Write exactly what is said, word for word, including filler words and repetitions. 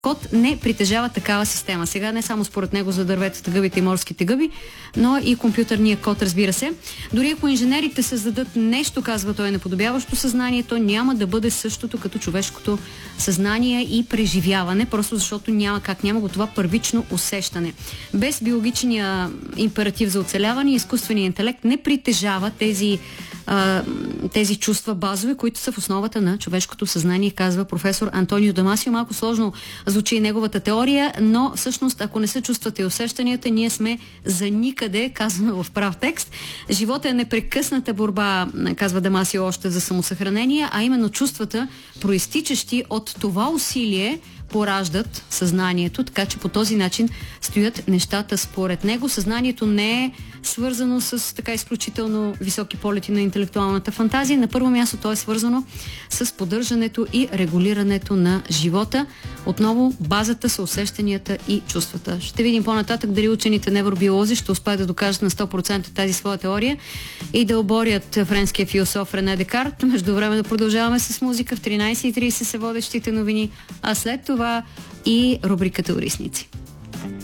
Кот не притежава такава система. Сега не само според него за дърветата, гъбите и морските гъби, но и компютърния код, разбира се. Дори ако инженерите създадат нещо, казва той, наподобяващо съзнание, то няма да бъде същото като човешкото съзнание и преживяване, просто защото няма как, няма го това първично усещане. Без биологичния императив за оцеляване, изкуственият интелект не притежава тези тези чувства базови, които са в основата на човешкото съзнание, казва професор Антонио Дамасио. Малко сложно звучи неговата теория, но всъщност, ако не се чувствате и усещанията, ние сме за никъде, казано в прав текст. Живота е непрекъсната борба, казва Дамасио, още за самосъхранение, а именно чувствата, проистичащи от това усилие, пораждат съзнанието, така че по този начин стоят нещата според него. Съзнанието не е свързано с така изключително високи полети на интелектуалната фантазия. На първо място то е свързано с поддържането и регулирането на живота. Отново базата са усещанията и чувствата. Ще видим по-нататък дали учените невробиолози ще успеят да докажат на сто процента тази своя теория и да оборят френския философ Рене Декарт. Между време да продължаваме с музика. В тринайсет и трийсет са водещите новини, а след това и рубриката Орисници.